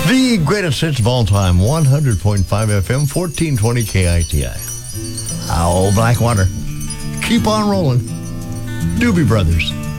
The greatest hits of all time, 100.5 FM, 1420 KITI. Oh, Blackwater. Keep on rolling. Doobie Brothers.